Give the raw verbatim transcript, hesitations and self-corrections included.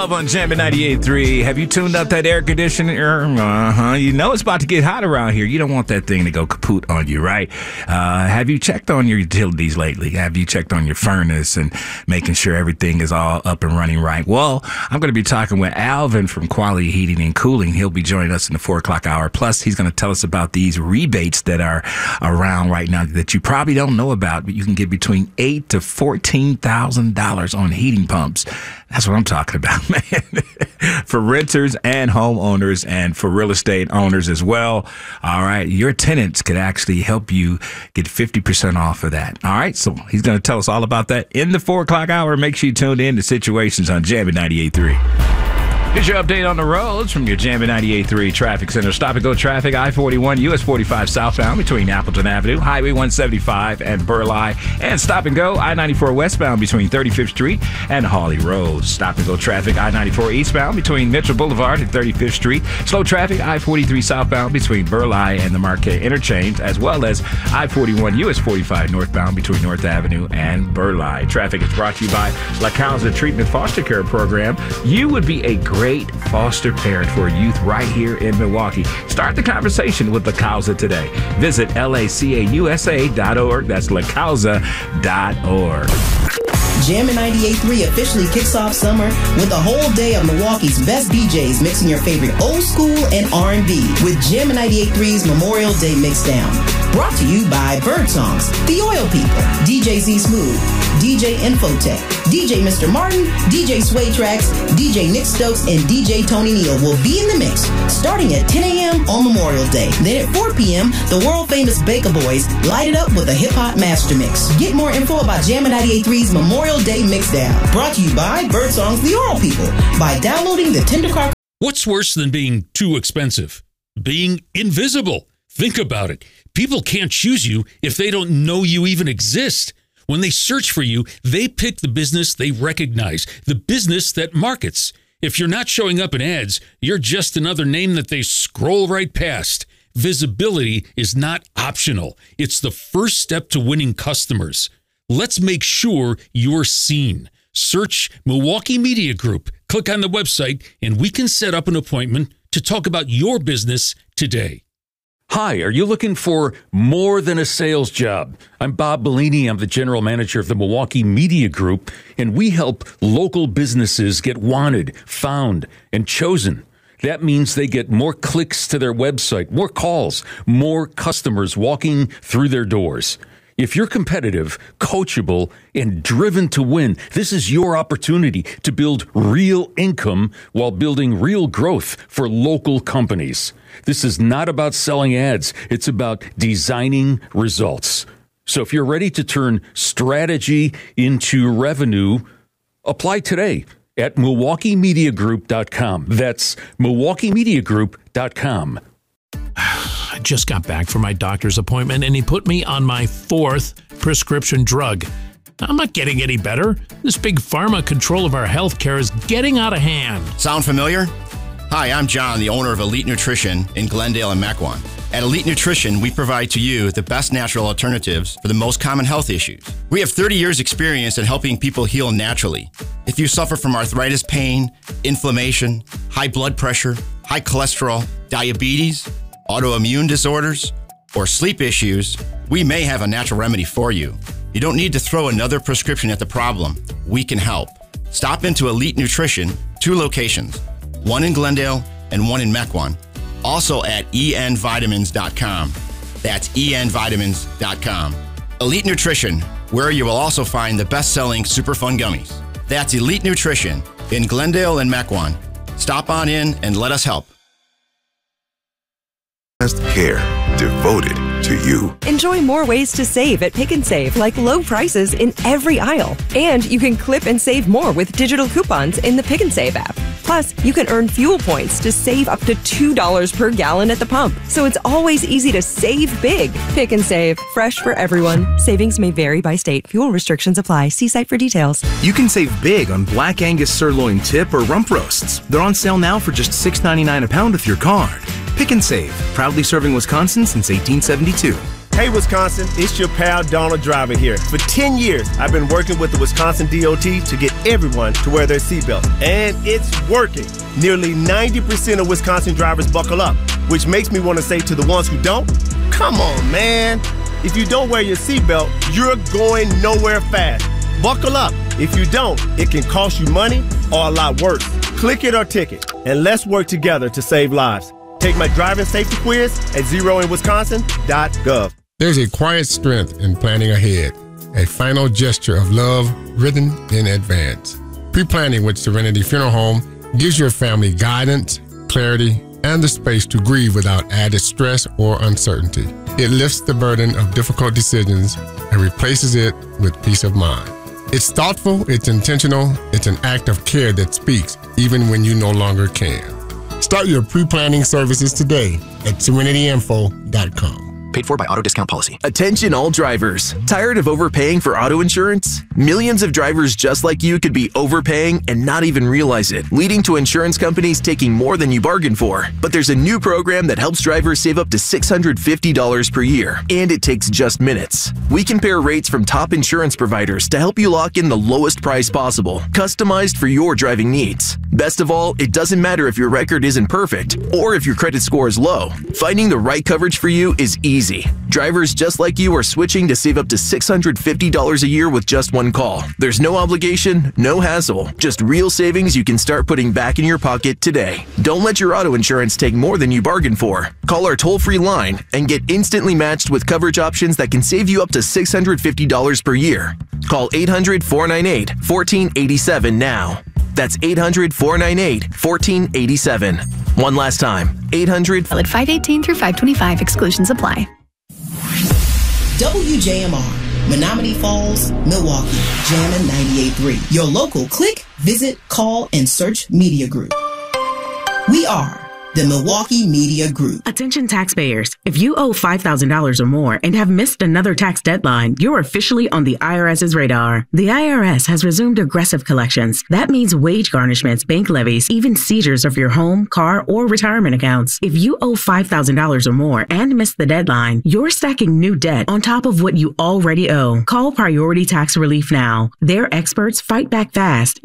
Love on Jammin' ninety-eight point three. Have you tuned up that air conditioner? Uh-huh. You know it's about to get hot around here. You don't want that thing to go kaput on you, right? Uh, have you checked on your utilities lately? Have you checked on your furnace and making sure everything is all up and running right? Well, I'm going to be talking with Alvin from Quality Heating and Cooling. He'll be joining us in the four o'clock hour. Plus, he's going to tell us about these rebates that are around right now that you probably don't know about, but you can get between eight to fourteen thousand dollars on heating pumps. That's what I'm talking about, man. For renters and homeowners and for real estate owners as well. All right. Your tenants could actually help you get fifty percent off of that. All right. So he's going to tell us all about that in the four o'clock hour. Make sure you tune in to Situations on Jammin' ninety-eight point three. Here's your update on the roads from your Jammin' ninety-eight point three Traffic Center. Stop and go traffic, I forty-one, U S forty-five southbound between Appleton Avenue, Highway one seventy-five and Burleigh, and stop and go I ninety-four westbound between thirty-fifth Street and Hawley Road. Stop and go traffic, I ninety-four eastbound between Mitchell Boulevard and thirty-fifth Street. Slow traffic, I forty-three southbound between Burleigh and the Marquette Interchange, as well as I forty-one, U S forty-five northbound between North Avenue and Burleigh. Traffic is brought to you by La Causa Treatment Foster Care Program. You would be a great foster parent for youth right here in Milwaukee. Start the conversation with La Causa today. Visit L A C A U S A dot org. That's la causa dot org. Jammin' ninety-eight point three officially kicks off summer with a whole day of Milwaukee's best D Js mixing your favorite old school and R and B with Jammin' ninety-eight point three's Memorial Day Mixdown. Brought to you by Birdsongs, The Oil People, D J Z Smooth, D J Infotech, D J Mister Martin, D J Sway Tracks, D J Nick Stokes, and D J Tony Neal will be in the mix starting at ten a.m. on Memorial Day. Then at four p.m., the world-famous Baker Boys light it up with a hip-hop master mix. Get more info about Jammin' ninety-eight point three's Memorial Day Mixdown. Brought to you by Birdsongs, The Oil People, by downloading the Tendercar. What's worse than being too expensive? Being invisible. Think about it. People can't choose you if they don't know you even exist. When they search for you, they pick the business they recognize, the business that markets. If you're not showing up in ads, you're just another name that they scroll right past. Visibility is not optional. It's the first step to winning customers. Let's make sure you're seen. Search Milwaukee Media Group. Click on the website, and we can set up an appointment to talk about your business today. Hi, are you looking for more than a sales job? I'm Bob Bellini. I'm the general manager of the Milwaukee Media Group, and we help local businesses get wanted, found, and chosen. That means they get more clicks to their website, more calls, more customers walking through their doors. If you're competitive, coachable, and driven to win, this is your opportunity to build real income while building real growth for local companies. This is not about selling ads. It's about designing results. So if you're ready to turn strategy into revenue, apply today at milwaukee media group dot com. That's milwaukee media group dot com. I just got back from my doctor's appointment, and he put me on my fourth prescription drug. I'm not getting any better. This big pharma control of our health care is getting out of hand. Sound familiar? Hi, I'm John, the owner of Elite Nutrition in Glendale and Mequon. At Elite Nutrition, we provide to you the best natural alternatives for the most common health issues. We have thirty years experience in helping people heal naturally. If you suffer from arthritis pain, inflammation, high blood pressure, high cholesterol, diabetes, autoimmune disorders, or sleep issues, we may have a natural remedy for you. You don't need to throw another prescription at the problem. We can help. Stop into Elite Nutrition, two locations, one in Glendale and one in Mequon. Also at e n vitamins dot com. That's e n vitamins dot com. Elite Nutrition, where you will also find the best-selling Super Fun Gummies. That's Elite Nutrition in Glendale and Mequon. Stop on in and let us help. Care devoted to you. Enjoy more ways to save at Pick and Save, like low prices in every aisle. And you can clip and save more with digital coupons in the Pick and Save app. Plus, you can earn fuel points to save up to two dollars per gallon at the pump. So it's always easy to save big. Pick and Save, fresh for everyone. Savings may vary by state. Fuel restrictions apply. See site for details. You can save big on Black Angus sirloin tip or rump roasts. They're on sale now for just six ninety-nine a pound with your card. Pick and Save, proudly serving Wisconsin since eighteen seventy-two. Hey, Wisconsin, it's your pal Donald Driver here. For ten years, I've been working with the Wisconsin D O T to get everyone to wear their seatbelt, and it's working. Nearly ninety percent of Wisconsin drivers buckle up, which makes me want to say to the ones who don't, come on, man. If you don't wear your seatbelt, you're going nowhere fast. Buckle up. If you don't, it can cost you money or a lot worse. Click it or ticket, and let's work together to save lives. Take my driving safety quiz at zero in wisconsin dot gov. There's a quiet strength in planning ahead, a final gesture of love written in advance. Pre-planning with Serenity Funeral Home gives your family guidance, clarity, and the space to grieve without added stress or uncertainty. It lifts the burden of difficult decisions and replaces it with peace of mind. It's thoughtful, it's intentional, it's an act of care that speaks even when you no longer can. Start your pre-planning services today at serenity info dot com. Paid for by Auto Discount Policy. Attention all drivers. Tired of overpaying for auto insurance? Millions of drivers just like you could be overpaying and not even realize it, leading to insurance companies taking more than you bargained for. But there's a new program that helps drivers save up to six hundred fifty dollars per year, and it takes just minutes. We compare rates from top insurance providers to help you lock in the lowest price possible, customized for your driving needs. Best of all, it doesn't matter if your record isn't perfect or if your credit score is low. Finding the right coverage for you is easy. Drivers just like you are switching to save up to six hundred fifty dollars a year with just one call. There's no obligation, no hassle, just real savings you can start putting back in your pocket today. Don't let your auto insurance take more than you bargained for. Call our toll-free line and get instantly matched with coverage options that can save you up to six hundred fifty dollars per year. Call eight hundred, four nine eight, one four eight seven now. That's eight hundred, four nine eight, one four eight seven. One last time, eight hundred. Valid five eighteen through five twenty-five. Exclusions apply. W J M R, Menominee Falls, Milwaukee, Jammin' ninety-eight point three. Your local click, visit, call, and search media group. We are the Milwaukee Media Group. Attention taxpayers. If you owe five thousand dollars or more and have missed another tax deadline, you're officially on the IRS's radar. The I R S has resumed aggressive collections. That means wage garnishments, bank levies, even seizures of your home, car, or retirement accounts. If you owe five thousand dollars or more and missed the deadline, you're stacking new debt on top of what you already owe. Call Priority Tax Relief now. Their experts fight back fast